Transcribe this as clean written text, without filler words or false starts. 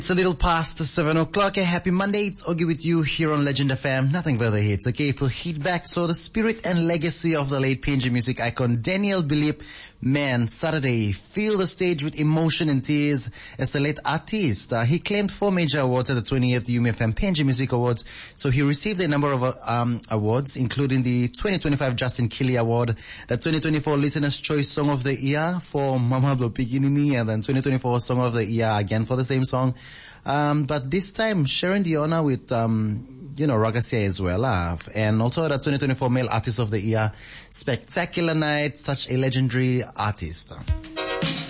It's a little past 7 o'clock. A happy Monday. It's Ogie with you here on Legend FM. Nothing but the hits. Okay, for hit back. So the spirit and legacy of the late PNG music icon Daniel Bilip, man, Saturday filled the stage with emotion and tears as the late artist. He claimed 4 major awards at the 20th UMFM PNG Music Awards. So he received a number of awards, including the 2025 Justin Kelly Award, the 2024 Listener's Choice Song of the Year for Mama Blo Pikinini, and then 2024 Song of the Year again for the same song. But this time sharing the honor with, Ragasia as well. And also the 2024 Male Artist of the Year. Spectacular night, such a legendary artist.